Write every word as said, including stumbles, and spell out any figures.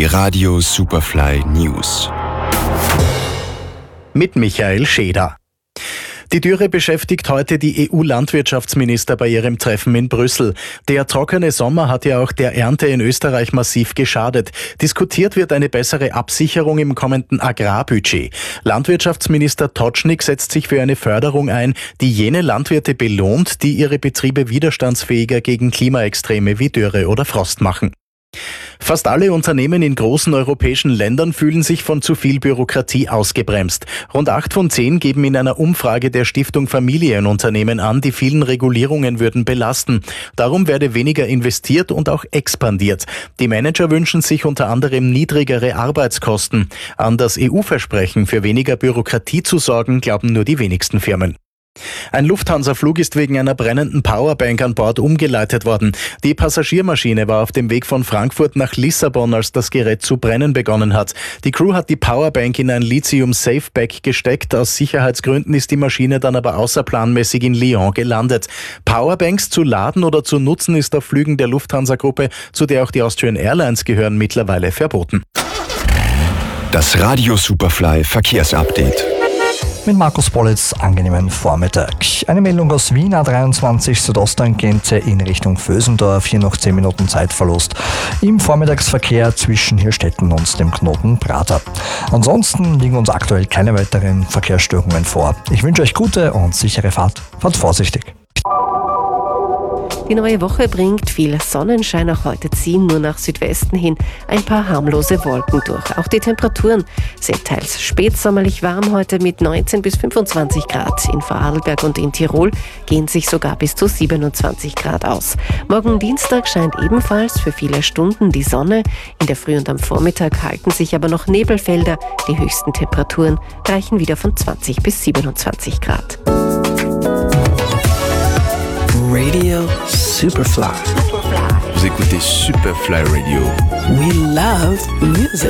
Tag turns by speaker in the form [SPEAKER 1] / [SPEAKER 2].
[SPEAKER 1] Die Radio Superfly News.
[SPEAKER 2] Mit Michael Scheder. Die Dürre beschäftigt heute die E U-Landwirtschaftsminister bei ihrem Treffen in Brüssel. Der trockene Sommer hat ja auch der Ernte in Österreich massiv geschadet. Diskutiert wird eine bessere Absicherung im kommenden Agrarbudget. Landwirtschaftsminister Totschnig setzt sich für eine Förderung ein, die jene Landwirte belohnt, die ihre Betriebe widerstandsfähiger gegen Klimaextreme wie Dürre oder Frost machen. Fast alle Unternehmen in großen europäischen Ländern fühlen sich von zu viel Bürokratie ausgebremst. Rund acht von zehn geben in einer Umfrage der Stiftung Familienunternehmen an, die vielen Regulierungen würden belasten. Darum werde weniger investiert und auch expandiert. Die Manager wünschen sich unter anderem niedrigere Arbeitskosten. An das E U-Versprechen, für weniger Bürokratie zu sorgen, glauben nur die wenigsten Firmen. Ein Lufthansa-Flug ist wegen einer brennenden Powerbank an Bord umgeleitet worden. Die Passagiermaschine war auf dem Weg von Frankfurt nach Lissabon, als das Gerät zu brennen begonnen hat. Die Crew hat die Powerbank in ein Lithium-Safe-Bag gesteckt. Aus Sicherheitsgründen ist die Maschine dann aber außerplanmäßig in Lyon gelandet. Powerbanks zu laden oder zu nutzen ist auf Flügen der Lufthansa-Gruppe, zu der auch die Austrian Airlines gehören, mittlerweile verboten.
[SPEAKER 1] Das Radio Superfly Verkehrsupdate.
[SPEAKER 3] Mit Markus Pollitz, angenehmen Vormittag. Eine Meldung aus Wien, A dreiundzwanzig Südosttangente in Richtung Vösendorf, hier noch zehn Minuten Zeitverlust im Vormittagsverkehr zwischen Hirstetten und dem Knoten Prater. Ansonsten liegen uns aktuell keine weiteren Verkehrsstörungen vor. Ich wünsche euch gute und sichere Fahrt. Fahrt vorsichtig.
[SPEAKER 4] Die neue Woche bringt viel Sonnenschein. Auch heute ziehen nur nach Südwesten hin ein paar harmlose Wolken durch. Auch die Temperaturen sind teils spätsommerlich warm heute mit neunzehn bis fünfundzwanzig Grad. In Vorarlberg und in Tirol gehen sich sogar bis zu siebenundzwanzig Grad aus. Morgen Dienstag scheint ebenfalls für viele Stunden die Sonne. In der Früh und am Vormittag halten sich aber noch Nebelfelder. Die höchsten Temperaturen reichen wieder von zwanzig bis siebenundzwanzig Grad.
[SPEAKER 5] Radio Superfly.
[SPEAKER 1] Vous écoutez Superfly Radio.
[SPEAKER 5] We love music.